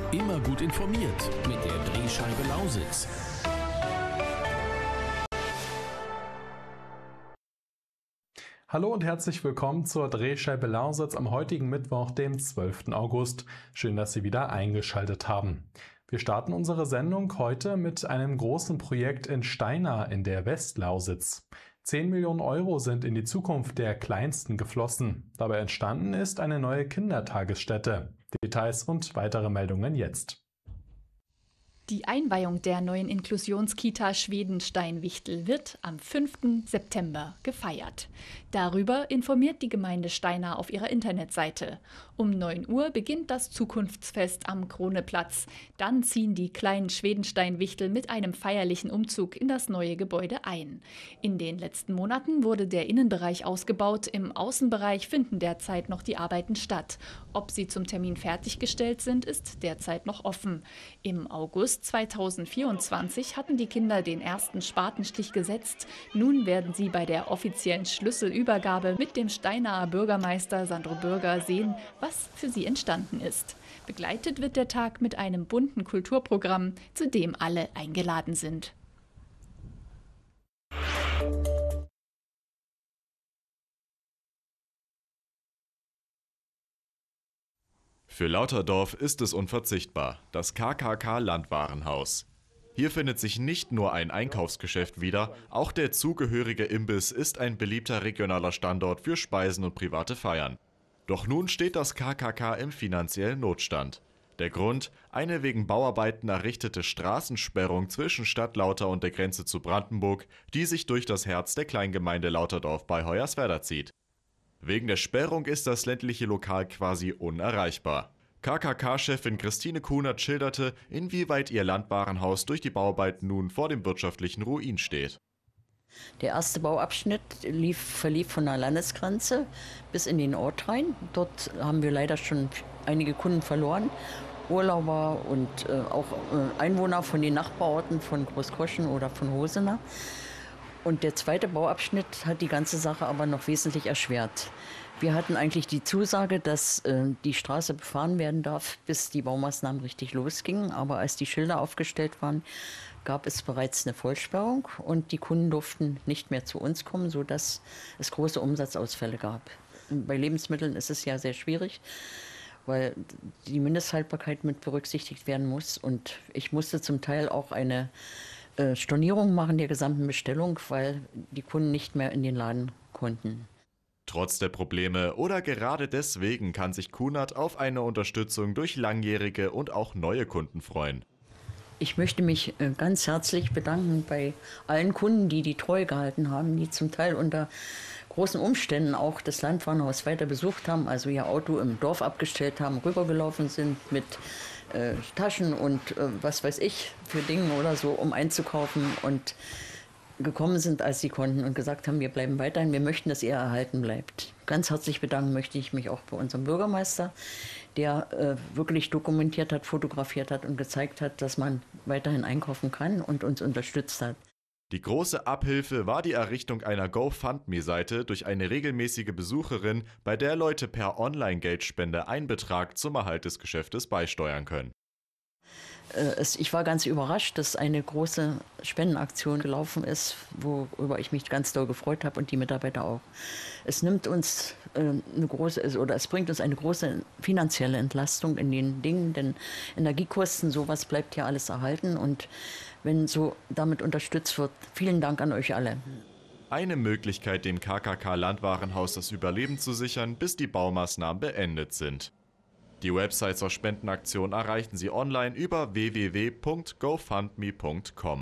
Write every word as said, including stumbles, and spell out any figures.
Immer gut informiert mit der Drehscheibe Lausitz. Hallo und herzlich willkommen zur Drehscheibe Lausitz am heutigen Mittwoch, dem zwölften August. Schön, dass Sie wieder eingeschaltet haben. Wir starten unsere Sendung heute mit einem großen Projekt in Steinau in der Westlausitz. zehn Millionen Euro sind in die Zukunft der Kleinsten geflossen. Dabei entstanden ist eine neue Kindertagesstätte. Details und weitere Meldungen jetzt. Die Einweihung der neuen Inklusionskita Schwedenstein-Wichtel wird am fünften September gefeiert. Darüber informiert die Gemeinde Steinau auf ihrer Internetseite. Um neun Uhr beginnt das Zukunftsfest am Kroneplatz. Dann ziehen die kleinen Schwedenstein-Wichtel mit einem feierlichen Umzug in das neue Gebäude ein. In den letzten Monaten wurde der Innenbereich ausgebaut. Im Außenbereich finden derzeit noch die Arbeiten statt. Ob sie zum Termin fertiggestellt sind, ist derzeit noch offen. Im August zweitausendvierundzwanzig hatten die Kinder den ersten Spatenstich gesetzt. Nun werden sie bei der offiziellen Schlüsselübergabe mit dem Steinauer Bürgermeister Sandro Bürger sehen, was für sie entstanden ist. Begleitet wird der Tag mit einem bunten Kulturprogramm, zu dem alle eingeladen sind. Für Lauterdorf ist es unverzichtbar, das K K K-Landwarenhaus. Hier findet sich nicht nur ein Einkaufsgeschäft wieder, auch der zugehörige Imbiss ist ein beliebter regionaler Standort für Speisen und private Feiern. Doch nun steht das K K K im finanziellen Notstand. Der Grund: eine wegen Bauarbeiten errichtete Straßensperrung zwischen Stadt Lauter und der Grenze zu Brandenburg, die sich durch das Herz der Kleingemeinde Lauterdorf bei Hoyerswerda zieht. Wegen der Sperrung ist das ländliche Lokal quasi unerreichbar. K K K-Chefin Christine Kunert schilderte, inwieweit ihr Landwarenhaus durch die Bauarbeiten nun vor dem wirtschaftlichen Ruin steht. Der erste Bauabschnitt lief, verlief von der Landesgrenze bis in den Ort rein. Dort haben wir leider schon einige Kunden verloren. Urlauber und äh, auch äh, Einwohner von den Nachbarorten von Großkoschen oder von Hosenau. Und der zweite Bauabschnitt hat die ganze Sache aber noch wesentlich erschwert. Wir hatten eigentlich die Zusage, dass äh, die Straße befahren werden darf, bis die Baumaßnahmen richtig losgingen. Aber als die Schilder aufgestellt waren, gab es bereits eine Vollsperrung und die Kunden durften nicht mehr zu uns kommen, sodass es große Umsatzausfälle gab. Bei Lebensmitteln ist es ja sehr schwierig, weil die Mindesthaltbarkeit mit berücksichtigt werden muss. Und ich musste zum Teil auch eine Stornierung machen der gesamten Bestellung, weil die Kunden nicht mehr in den Laden konnten. Trotz der Probleme oder gerade deswegen kann sich Kunert auf eine Unterstützung durch langjährige und auch neue Kunden freuen. Ich möchte mich ganz herzlich bedanken bei allen Kunden, die die Treue gehalten haben, die zum Teil unter großen Umständen auch das Landwarenhaus weiter besucht haben, also ihr Auto im Dorf abgestellt haben, rübergelaufen sind mit äh, Taschen und äh, was weiß ich für Dinge oder so, um einzukaufen und gekommen sind, als sie konnten und gesagt haben, wir bleiben weiterhin, wir möchten, dass ihr erhalten bleibt. Ganz herzlich bedanken möchte ich mich auch bei unserem Bürgermeister, der äh, wirklich dokumentiert hat, fotografiert hat und gezeigt hat, dass man weiterhin einkaufen kann und uns unterstützt hat. Die große Abhilfe war die Errichtung einer GoFundMe-Seite durch eine regelmäßige Besucherin, bei der Leute per Online-Geldspende einen Betrag zum Erhalt des Geschäftes beisteuern können. Ich war ganz überrascht, dass eine große Spendenaktion gelaufen ist, worüber ich mich ganz doll gefreut habe und die Mitarbeiter auch. Es nimmt uns eine große, oder es bringt uns eine große finanzielle Entlastung in den Dingen, denn Energiekosten, sowas bleibt ja alles erhalten und wenn so damit unterstützt wird, vielen Dank an euch alle. Eine Möglichkeit, dem K K K-Landwarenhaus das Überleben zu sichern, bis die Baumaßnahmen beendet sind. Die Website zur Spendenaktion erreichen Sie online über w w w punkt gofundme punkt com.